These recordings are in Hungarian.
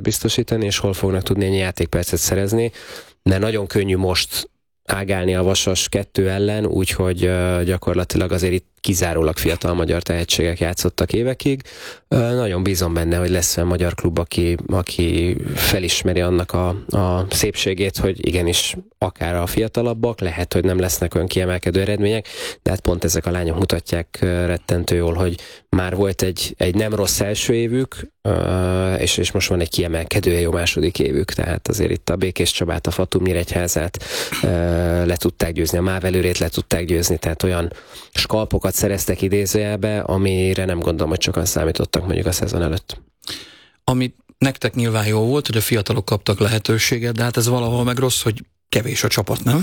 biztosítani, és hol fognak tudni ennyi játékpercet szerezni, de nagyon könnyű most ágálni a Vasas 2 ellen, úgyhogy gyakorlatilag azért itt kizárólag fiatal magyar tehetségek játszottak évekig. Nagyon bízom benne, hogy lesz olyan magyar klub, aki felismeri annak a szépségét, hogy igenis akár a fiatalabbak, lehet, hogy nem lesznek olyan kiemelkedő eredmények, de hát pont ezek a lányok mutatják rettentő jól, hogy már volt egy nem rossz első évük, és most van egy kiemelkedő jó második évük, tehát azért itt a Békés Csabát, a Fatum Nyíregyházát le tudták győzni, a Mávelőrét le tudták győzni, tehát olyan skalpokat szereztek idézőjelbe, amire nem gondolom, hogy sokan számítottak mondjuk a szezon előtt. Ami nektek nyilván jó volt, hogy a fiatalok kaptak lehetőséget, de hát ez valahol meg rossz, hogy kevés a csapat, nem?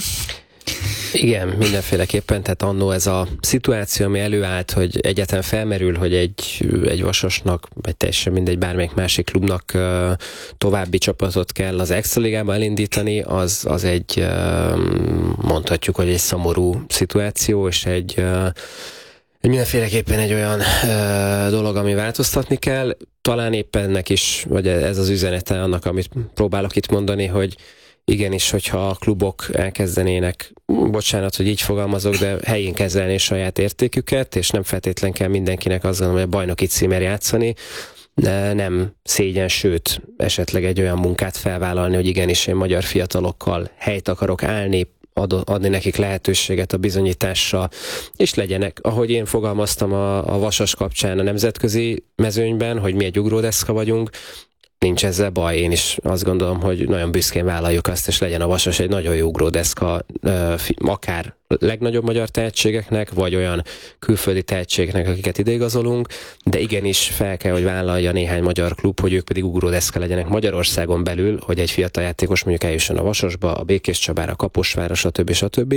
Igen, mindenféleképpen, tehát annó ez a szituáció, ami előállt, hogy egyáltalán felmerül, hogy egy Vasasnak, vagy teljesen mindegy bármelyik másik klubnak további csapatot kell az Extraligában elindítani, az egy, mondhatjuk, hogy egy szomorú szituáció, és egy mindenféleképpen egy olyan dolog, ami változtatni kell. Talán éppen ennek is, vagy ez az üzenete annak, amit próbálok itt mondani, hogy igenis, hogyha a klubok elkezdenének, bocsánat, hogy így fogalmazok, de helyén kezelni saját értéküket, és nem feltétlen kell mindenkinek azt gondolom, hogy a bajnoki címért játszani, de nem szégyen, sőt, esetleg egy olyan munkát felvállalni, hogy igenis én magyar fiatalokkal helyt akarok állni, adni nekik lehetőséget a bizonyításra, és legyenek, ahogy én fogalmaztam a Vasas kapcsán a nemzetközi mezőnyben, hogy mi egy ugródeszka vagyunk, nincs ezzel baj, én is azt gondolom, hogy nagyon büszkén vállaljuk azt, és legyen a Vasas egy nagyon jó ugródeszka, akár legnagyobb magyar tehetségeknek, vagy olyan külföldi tehetségeknek, akiket ideigazolunk, de igenis fel kell, hogy vállalja néhány magyar klub, hogy ők pedig ugródeszka legyenek Magyarországon belül, hogy egy fiatal játékos mondjuk eljusson a Vasasba, a Békés Csabára, Kaposvárra, stb.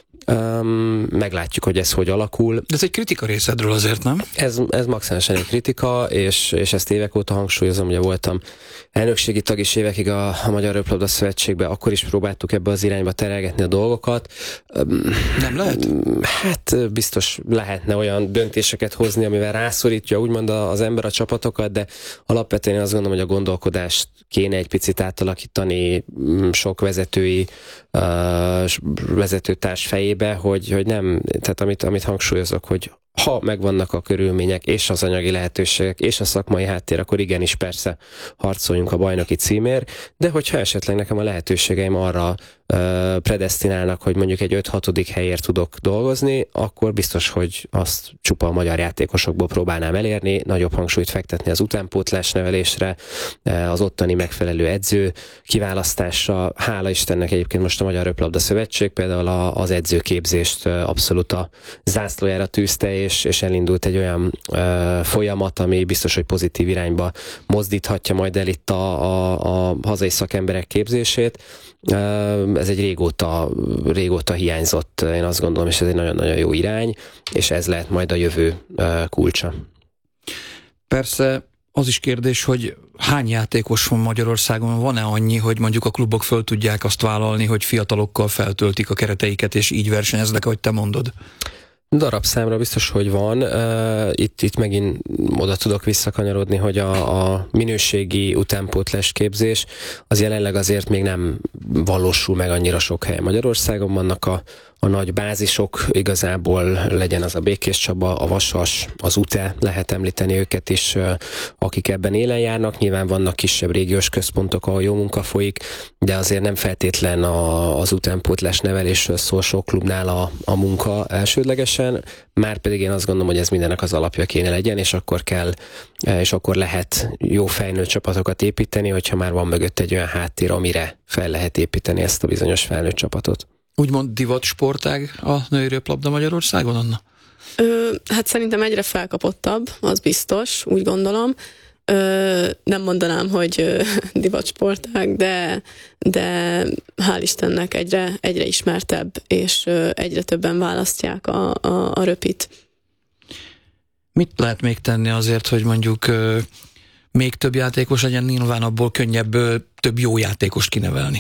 Meglátjuk, hogy ez hogy alakul. De ez egy kritika részedről azért, nem? Ez maximálisan egy kritika, és ezt évek óta hangsúlyozom, ugye voltam elnökségi tag is évekig a Magyar Röplabda Szövetségben, akkor is próbáltuk ebbe az irányba terelgetni a dolgokat. Nem lehet? Hát biztos lehetne olyan döntéseket hozni, amivel rászorítja úgymond az ember a csapatokat, de alapvetően én azt gondolom, hogy a gondolkodást kéne egy picit átalakítani sok vezetőtárs fejébe, hogy nem, tehát amit hangsúlyozok, hogy ha megvannak a körülmények, és az anyagi lehetőségek, és a szakmai háttér, akkor igenis persze harcoljunk a bajnoki címért, de hogyha esetleg nekem a lehetőségeim arra predesztinálnak, hogy mondjuk egy 5-6. helyért tudok dolgozni, akkor biztos, hogy azt csupa a magyar játékosokból próbálnám elérni, nagyobb hangsúlyt fektetni az utánpótlás nevelésre, az ottani megfelelő edző kiválasztásra. Hála Istennek egyébként most a Magyar Röplabda Szövetség például az edzőképzést abszolút a zászlójára tűzte, és elindult egy olyan folyamat, ami biztos, hogy pozitív irányba mozdíthatja majd el itt a hazai szakemberek képzését. Ez egy régóta hiányzott, én azt gondolom, és ez egy nagyon-nagyon jó irány, és ez lehet majd a jövő kulcsa. Persze az is kérdés, hogy hány játékos van Magyarországon, van-e annyi, hogy mondjuk a klubok föl tudják azt vállalni, hogy fiatalokkal feltöltik a kereteiket, és így versenyeznek, ahogy te mondod? Darabszámra biztos, hogy van. Itt megint oda tudok visszakanyarodni, hogy a minőségi utánpótlás képzés az jelenleg azért még nem valósul meg annyira sok helyen Magyarországon. Vannak a nagy bázisok, igazából legyen az a Békés Csaba, a Vasas, az UTE, lehet említeni őket is, akik ebben élen járnak. Nyilván vannak kisebb régiós központok, ahol jó munka folyik, de azért nem feltétlen az utánpótlás nevelésről szól sok klubnál a munka elsődlegesen, márpedig én azt gondolom, hogy ez mindennek az alapja kéne legyen, és akkor lehet jó felnőtt csapatokat építeni, hogyha már van mögött egy olyan háttér, amire fel lehet építeni ezt a bizonyos felnőtt csapatot. Úgymond divat sportág a női röplabda Magyarországon, Anna? Hát szerintem egyre felkapottabb, az biztos, úgy gondolom. Nem mondanám, hogy divat sportág, de hál' Istennek egyre ismertebb, és egyre többen választják a röpit. Mit lehet még tenni azért, hogy mondjuk még több játékos legyen, nyilván abból könnyebb több jó játékost kinevelni?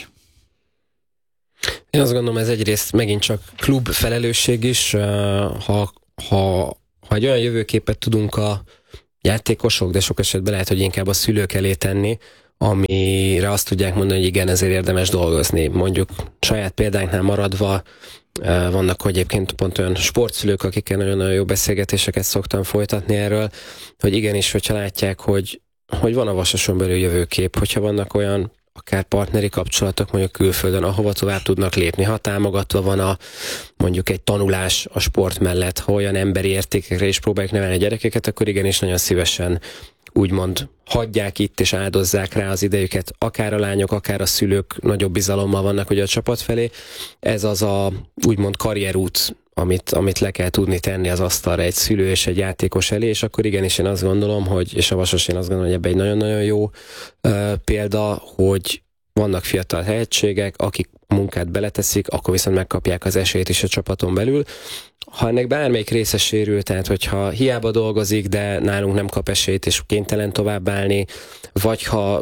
Én azt gondolom, ez egyrészt megint csak klub felelősség is, ha egy olyan jövőképet tudunk a játékosok, de sok esetben lehet, hogy inkább a szülők elé tenni, amire azt tudják mondani, hogy igen, ezért érdemes dolgozni. Mondjuk saját példánknál maradva, vannak egyébként pont olyan sportszülők, akikkel nagyon-nagyon jó beszélgetéseket szoktam folytatni erről, hogy igenis, hogyha látják, hogy van a Vasason belül jövőkép, hogyha vannak olyan akár partneri kapcsolatok mondjuk külföldön, ahova tovább tudnak lépni, ha támogatva van mondjuk egy tanulás a sport mellett, ha olyan emberi értékekre is próbálják nevelni a gyerekeket, akkor igenis nagyon szívesen úgymond hagyják itt és áldozzák rá az idejüket, akár a lányok, akár a szülők nagyobb bizalommal vannak ugye a csapat felé. Ez az a úgymond karrierút, amit le kell tudni tenni az asztalra egy szülő és egy játékos elé, és akkor igenis én azt gondolom, és a Vasas én azt gondolom, hogy ebben egy nagyon-nagyon jó példa, hogy vannak fiatal tehetségek, akik munkát beleteszik, akkor viszont megkapják az esélyt is a csapaton belül. Ha ennek bármelyik része sérül, tehát hogyha hiába dolgozik, de nálunk nem kap esélyt és kénytelen továbbállni, vagy ha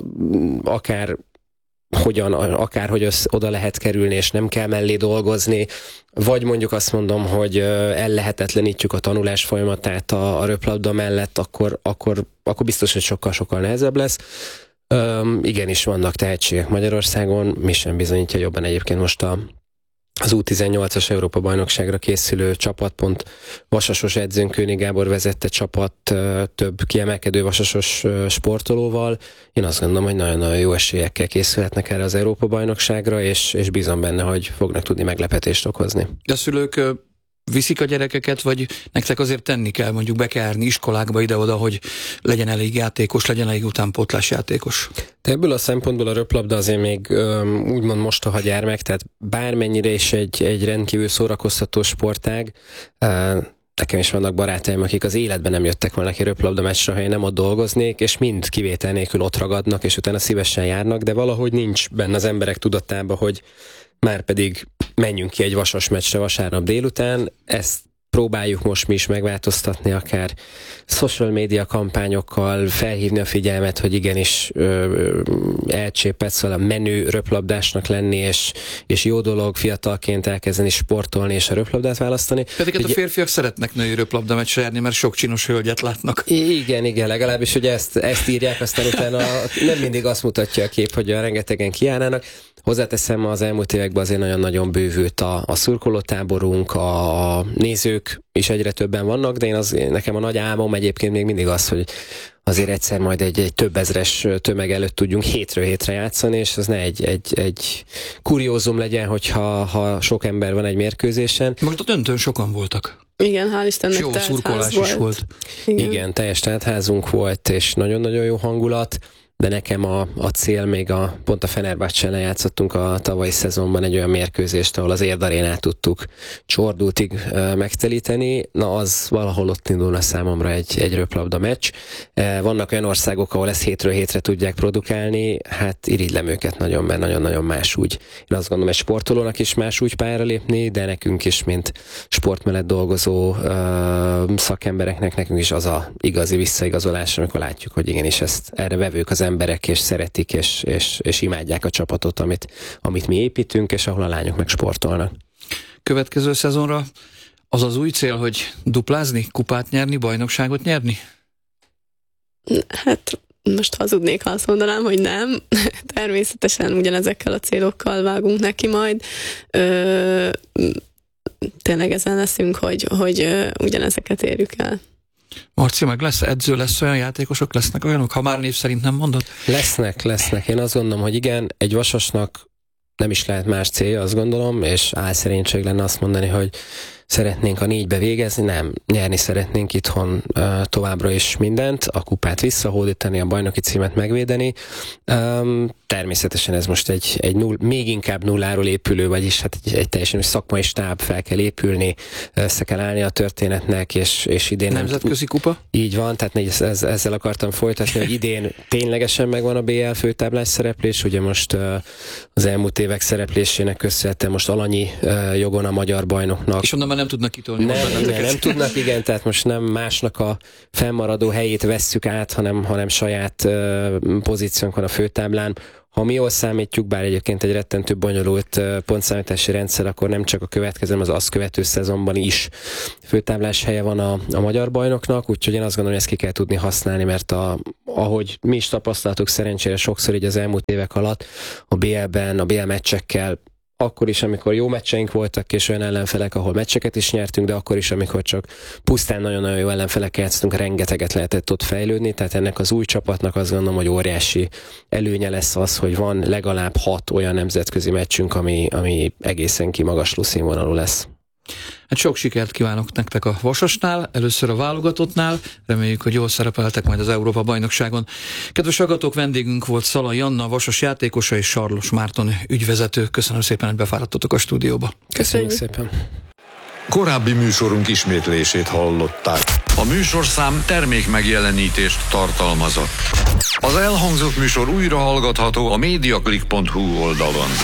akárhogy oda lehet kerülni, és nem kell mellé dolgozni, vagy mondjuk azt mondom, hogy ellehetetlenítjük a tanulás folyamatát a röplabda mellett, akkor biztos, hogy sokkal-sokkal nehezebb lesz. Igenis vannak tehetségek Magyarországon, mi sem bizonyítja jobban egyébként most az U18-as Európa-bajnokságra készülő csapat, pont vasasos edzőnk Kőni Gábor vezette csapat több kiemelkedő vasasos sportolóval. Én azt gondolom, hogy nagyon-nagyon jó esélyekkel készülhetnek erre az Európa-bajnokságra, és bízom benne, hogy fognak tudni meglepetést okozni. De a szülők viszik a gyerekeket, vagy nektek azért tenni kell, mondjuk be kell járni iskolákba ide-oda, hogy legyen elég játékos, legyen elég utánpótlás játékos? De ebből a szempontból a röplabda azért még úgymond mostoha gyermek, tehát bármennyire is egy rendkívül szórakoztató sportág, nekem is vannak barátaim, akik az életben nem jöttek volna ki röplabda meccsre, ha én nem ott dolgoznék, és mind kivétel nélkül ott ragadnak, és utána szívesen járnak, de valahogy nincs benne az emberek tudatában, hogy már pedig menjünk ki egy vasas meccsre vasárnap délután, ezt próbáljuk most mi is megváltoztatni, akár social media kampányokkal, felhívni a figyelmet, hogy igenis elcsépett, szóval a menő röplabdásnak lenni, és jó dolog fiatalként elkezdeni sportolni, és a röplabdát választani. Pedig a férfiak szeretnek női röplabda meccsre járni, mert sok csinos hölgyet látnak. Igen, legalábbis, hogy ezt írják, aztán utána nem mindig azt mutatja a kép, hogy rengetegen kijárnának. Hozzáteszem, az elmúlt években azért nagyon-nagyon bővült a szurkolótáborunk, a nézők is egyre többen vannak, de nekem a nagy álmom egyébként még mindig az, hogy azért egyszer majd egy több ezres tömeg előtt tudjunk hétről hétre játszani, és az ne egy kuriózum legyen, hogyha sok ember van egy mérkőzésen. Most a döntőn sokan voltak. Igen, hál' Istennek jó szurkolás is volt. Igen, teljes teltházunk volt, és nagyon-nagyon jó hangulat. De nekem a cél még pont a Fenerbahce-nál játszottunk a tavalyi szezonban egy olyan mérkőzést, ahol az Érdarénát tudtuk csordultig megtelíteni. Na, az valahol ott indulna számomra egy röplabda meccs. Vannak olyan országok, ahol ezt hétről hétre tudják produkálni, hát irigylem őket nagyon, mert nagyon-nagyon más úgy. Én azt gondolom, egy sportolónak is más úgy pályára lépni, de nekünk is, mint sport mellett dolgozó szakembereknek, nekünk is az a igazi visszaigazolás, amikor látjuk, hogy igenis ezt erre vevők az emberek, és szeretik, és imádják a csapatot, amit mi építünk, és ahol a lányok meg sportolnak. Következő szezonra az új cél, hogy duplázni, kupát nyerni, bajnokságot nyerni? Hát most hazudnék, ha azt mondanám, hogy nem. Természetesen ugyanezekkel a célokkal vágunk neki majd. Tényleg ezen leszünk, hogy ugyanezeket érjük el. Marci, meg lesz edző, lesz olyan játékosok, lesznek olyanok, ha már név szerint nem mondod? Lesznek. Én azt gondolom, hogy igen, egy vasasnak nem is lehet más célja, azt gondolom, és álszerénység lenne azt mondani, hogy szeretnénk a 4-be végezni, nem, nyerni szeretnénk itthon továbbra is mindent, a kupát visszahódítani, a bajnoki címet megvédeni. Természetesen ez most még inkább nulláról épülő, vagyis hát egy teljesen szakmai stáb, fel kell épülni, össze kell állni a történetnek, és idén... Nemzetközi kupa? Így van, tehát ezzel akartam folytatni, hogy idén ténylegesen megvan a BL főtáblás szereplés, ugye most az elmúlt évek szereplésének köszönhetően most alanyi jogon a magyar bajnoknak. És onnan már nem tudnak kitolni. Nem tudnak, igen, tehát most nem másnak a fennmaradó helyét vesszük át, hanem saját pozíciónk van a főtáblán. Ha mi jól számítjuk, bár egyébként egy rettentő bonyolult pontszámítási rendszer, akkor nem csak a következő, az azt követő szezonban is főtáblás helye van a magyar bajnoknak, úgyhogy én azt gondolom, hogy ezt ki kell tudni használni, mert ahogy mi is tapasztaltuk szerencsére sokszor így az elmúlt évek alatt, a BL-ben, a BL meccsekkel, akkor is, amikor jó meccseink voltak, és olyan ellenfelek, ahol meccseket is nyertünk, de akkor is, amikor csak pusztán nagyon-nagyon jó ellenfelekkel játszottunk, rengeteget lehetett ott fejlődni, tehát ennek az új csapatnak azt gondolom, hogy óriási előnye lesz az, hogy van legalább 6 olyan nemzetközi meccsünk, ami egészen kimagasló színvonalú lesz. Hát sok sikert kívánok nektek a Vasasnál, először a válogatottnál, reméljük, hogy jól szerepeltek majd az Európa-bajnokságon. Kedves hallgatók, vendégünk volt Szalai Anna, a Vasas játékosa, és Sarlos Márton ügyvezető. Köszönöm szépen, hogy befáradtatok a stúdióba. Köszönjük szépen. Korábbi műsorunk ismétlését hallották. A műsorszám termékmegjelenítést tartalmazott. Az elhangzott műsor újra hallgatható a mediaclick.hu oldalon.